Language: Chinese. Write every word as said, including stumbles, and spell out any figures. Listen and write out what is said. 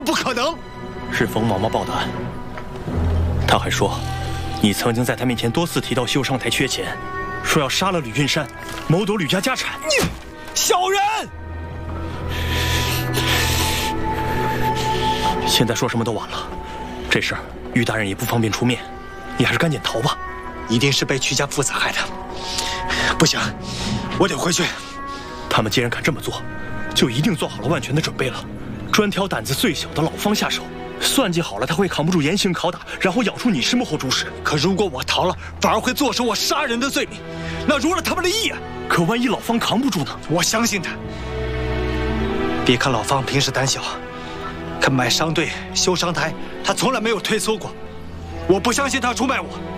不可能！ 是冯毛毛报的案。他还说，你曾经在他面前多次提到修商台缺钱，说要杀了吕俊山，谋夺吕家家产。 你小人！ 现在说什么都晚了，这事儿于大人也不方便出面，你还是赶紧逃吧。 一定是被曲家父子害的。不行，我得回去。 他们既然敢这么做，就一定做好了万全的准备了，专挑胆子最小的老方下手，算计好了他会扛不住严刑拷打，然后咬出你是幕后主使。 可如果我逃了，反而会坐实我杀人的罪名，那辱了他们的义啊！ 可万一老方扛不住呢？ 我相信他。别看老方平时胆小，可买商队、修商台，他从来没有退缩过。我不相信他出卖我。